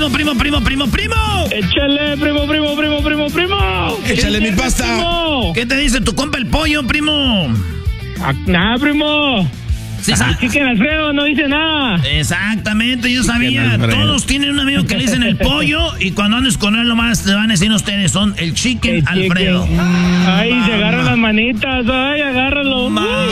primo. Échale, primo. Échale mi pasta. Primo. ¿Qué te dice tu compa el pollo, primo? Nada, primo. Sí, Chicken Alfredo no dice nada. Exactamente, yo sabía. Alfredo. Todos tienen un amigo que le dicen el pollo y cuando andes con él nomás le van a decir ustedes son el Chicken Alfredo. Ay, se agarran las manitas. Ay, agárralo.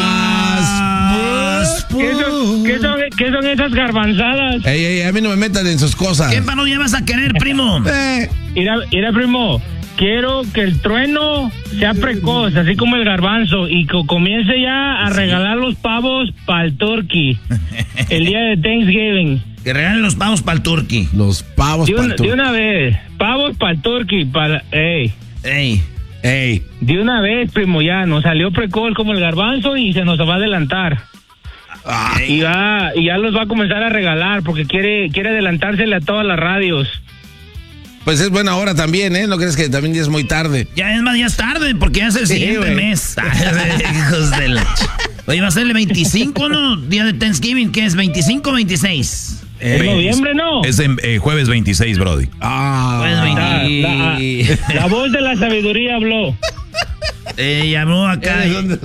¿Qué son esas garbanzadas? Ey, a mí no me metan en sus cosas. ¿Qué parodia vas a querer, primo? Mira, primo. Quiero que el trueno sea precoz, así como el garbanzo, y que comience ya a regalar los pavos para el turkey el día de Thanksgiving. Que regalen los pavos para el turkey. Los pavos De una vez, pavos para el turkey, Ey. De una vez, primo, ya nos salió precoz como el garbanzo y se nos va a adelantar. Y ya los va a comenzar a regalar porque quiere adelantársele a todas las radios. Pues es buena hora también, ¿eh? ¿No crees que también ya es muy tarde? Ya es más, ya es tarde porque ya es el siguiente mes. Hijos de la... Oye, va a ser el 25, ¿no? Día de Thanksgiving, ¿qué es? ¿25 o 26? En noviembre, ¿no? Es en jueves 26, Brody. La voz de la sabiduría habló. Llamó acá.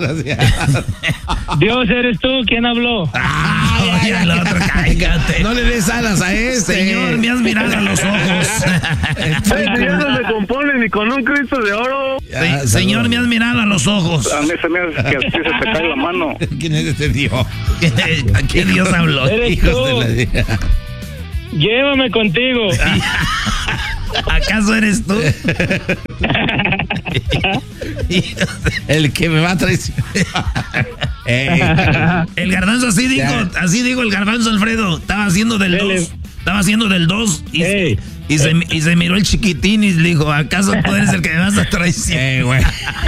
Dios, eres tú, ¿quién habló? Oye, el otro, cállate. No le des alas a este. Señor, me has mirado a los ojos. Ya no se compone ni con un Cristo de oro. Señor, me has mirado a los ojos. A mí se me hace que así se te cae la mano. ¿Quién es este Dios? ¿A qué Dios habló? Eres tú. Llévame contigo. ¿Acaso eres tú? El que me va a traicionar. El garbanzo así dijo el garbanzo Alfredo. Estaba haciendo del 2 y se miró el chiquitín y le dijo, ¿acaso tú eres el que me vas a traicionar? Güey.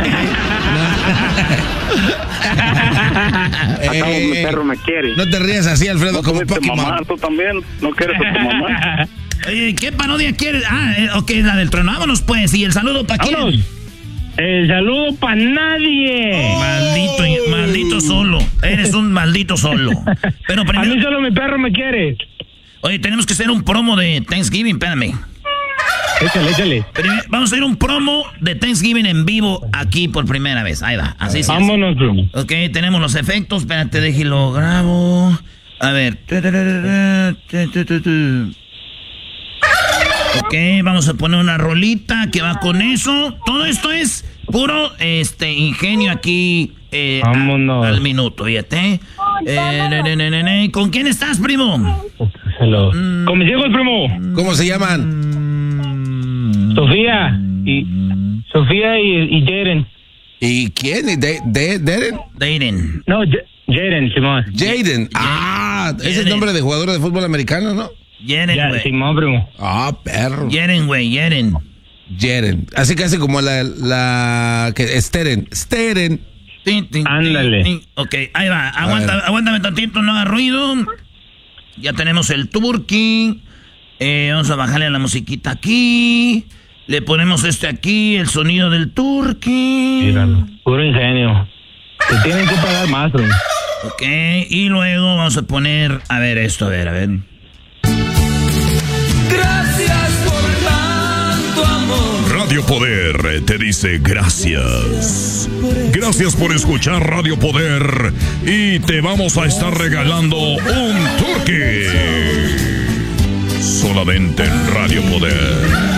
Mi perro me quiere. No te rías así, Alfredo, como Pokémon. Mamá, tú también. ¿No quieres a tu mamá? Oye, ¿qué parodia quieres? Ok, la del trueno. Vámonos pues. ¿Y el saludo para quién? El saludo para nadie. Maldito solo. Eres un maldito solo. Pero primero... A mí solo mi perro me quiere. Oye, tenemos que hacer un promo de Thanksgiving, espérame. Échale. Vamos a hacer un promo de Thanksgiving en vivo aquí por primera vez. Ahí va, así sí. Vámonos, bro. Ok, tenemos los efectos. Espérate, déjelo grabo. A ver. Ok, vamos a poner una rolita que va con eso. Todo esto es puro ingenio aquí. Vámonos. Al minuto, fíjate. ¿Con quién estás, primo? Hello. Con mis hijos, primo. ¿Cómo se llaman? Sofía y Jaden. ¿Y quién? ¿Deren? Jaden. No, Jaden, Simón. Jaden. Ese es el nombre de jugador de fútbol americano, ¿no? Jaden, güey. Simón, primo. Perro. Jaden, güey, Jaden. Así que hace como la que Steren. Ándale. Ok, ahí va. Aguántame tantito, no haga ruido. Ya tenemos el turkey. Vamos a bajarle a la musiquita aquí. Le ponemos aquí, el sonido del turkey. Míralo. Puro ingenio. Te tienen que pagar más, primo. Ok, y luego vamos a poner, a ver. Gracias por tanto amor. Radio Poder te dice gracias. Gracias por escuchar Radio Poder y te vamos a estar regalando un turkey. Solamente en Radio Poder.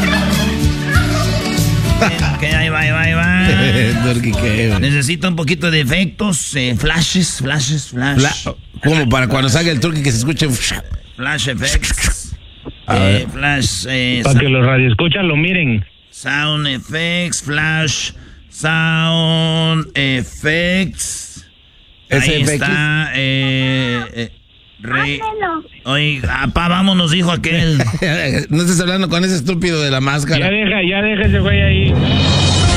Ok, ahí va. Necesito un poquito de efectos, flashes. Como para cuando salga el turkey que se escuche. Flash effects. Flash. Para que los radioescuchas lo miren. Sound effects, flash, sound effects. Ahí está. Oye, vámonos, dijo aquel. No estés hablando con ese estúpido de la máscara. Ya deja ese güey ahí.